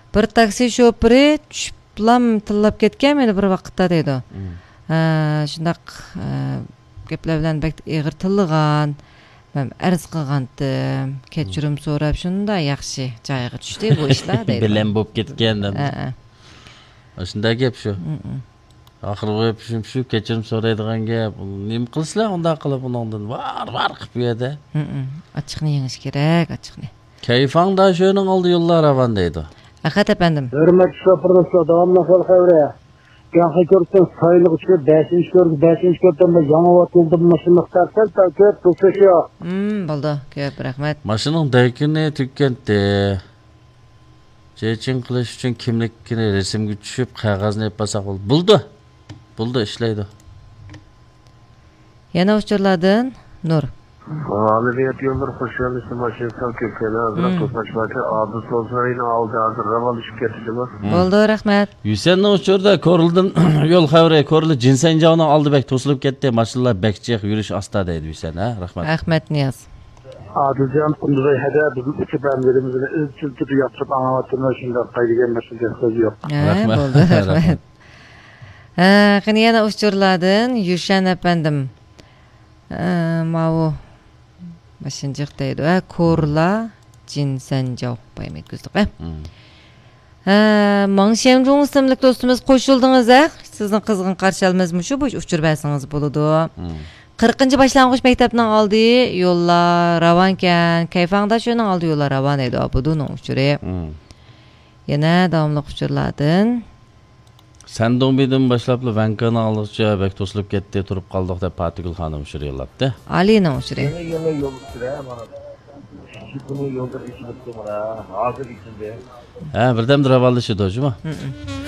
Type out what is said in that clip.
Bir taksi şoförü tushiblam tillab ketgan meni bir vaqtda deydi. Shundaq gaplar bilan bak ig'ir tilligan, men arz qilgandim, kechirim so'rab shunda yaxshi joyiga tushdi bu ishlar deydi. Bilan bo'lib ketgandim. Shunday gap shu. Oxirgi gap shu kechirim so'raydigan gap. Nima qilsizlar unda qilib undan var qilib bu yerda. Ochiqni yengish kerak, ochiqni. Kayfangda şöyle oldu yollar avandaydı. Akat efendim. Hürmetli şoförler, devamlı kal havraya. Yankı körsen sayılık uçuyor, 5. körden de yana vatıldım maşınlık dersen, köp tutuşuyor. Buldu, köp, rahmet. Maşının daykini tükkenti. Çeçin kılıç için kimlikini resim güçüşüp, kağızını yapmasak oldu. Buldu, işleydi. Yana uçurladın, Nur. Aleviyat yolları hoş gelmişsin maşinasal kökeni hazıra tutmaçmakta adı sozlarıyla aldı hazır raval işip getirdim. Buldu rahmet. Yüsen'le uçurda koruldun yol havraya koruldu cinsen cağına aldı bek tosulup gitti maşallah bekçek yürüyüş asta deydi Yüsen ha rahmet. Ahmet Niyaz. Adilcan Kunduzay hede bizim uçup emlerimizini üzüntülü yaptırıp anlattığında şimdi kaydı gelmesin sözü yok. Buldu rahmet. Kini yana uçurladın Yuşen efendim. Mavu Başıncık deydi. Korla cinsencav bayım etkizdik. Mangşemcun isimlik dostumuz koşuldunuz. Sizin kızgın karşı almazmı şu bu uçurbaysınız buludu. 40. başlangıç mektepten aldı yollar ravanken kayfangda şunun aldı yollar ravan edi. Budunun uçuraya. Yine devamlı uçurladın. Sen de umidin başlaplı Vanka'nı aldıkça bek tosulup gitti turup kaldık da Patigül Hanım uçuruyorlardı. Ali'nin uçuraya. Yine yol uçuraya ama şimdi yolda işimiz var ha. Hazır içinde. Birden ravallı şuydu hocam.